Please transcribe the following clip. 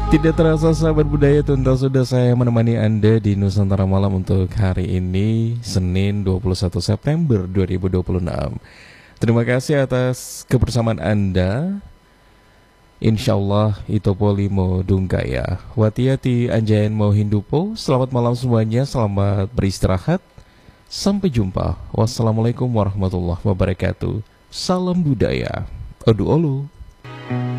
Tidak terasa sahabat budaya, tuntas sudah saya menemani Anda di Nusantara Malam untuk hari ini Senin 21 September 2026. Terima kasih atas kebersamaan Anda. Insyaallah itopo limo dunggaya Watiati anjayan mau hindupo. Selamat malam semuanya, selamat beristirahat. Sampai jumpa. Wassalamualaikum warahmatullahi wabarakatuh. Salam budaya. Odu olu.